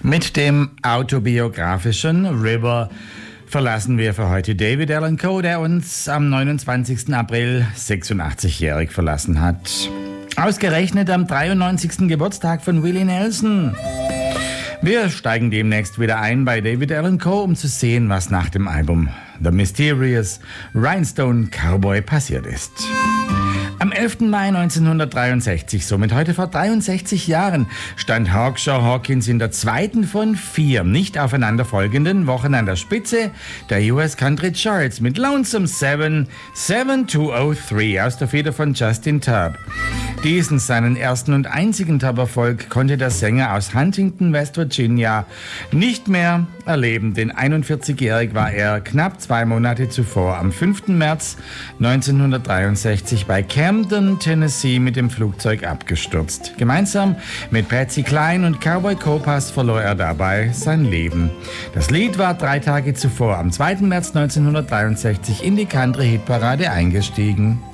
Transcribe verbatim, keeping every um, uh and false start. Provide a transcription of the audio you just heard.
Mit dem autobiografischen River verlassen wir für heute David Allan Coe, der uns am neunundzwanzigsten April sechsundachtzig-jährig verlassen hat. Ausgerechnet am dreiundneunzigsten Geburtstag von Willie Nelson. Wir steigen demnächst wieder ein bei David Allan Coe, um zu sehen, was nach dem Album The Mysterious Rhinestone Cowboy passiert ist. Am elften Mai neunzehnhundertdreiundsechzig, somit heute vor dreiundsechzig Jahren, stand Hawkshaw Hawkins in der zweiten von vier nicht aufeinanderfolgenden Wochen an der Spitze der U S Country Charts mit Lonesome Seven, Seven Two Oh Three aus der Feder von Justin Tubb. Diesen, seinen ersten und einzigen Tubb-Erfolg, konnte der Sänger aus Huntington, West Virginia, nicht mehr erleben, denn einundvierzigjährig war er knapp zwei Monate zuvor, am fünften März neunzehnhundertdreiundsechzig bei Camden, Tennessee, mit dem Flugzeug abgestürzt. Gemeinsam mit Patsy Cline und Cowboy Copas verlor er dabei sein Leben. Das Lied war drei Tage zuvor, am zweiten März neunzehnhundertdreiundsechzig, in die Country-Hitparade eingestiegen.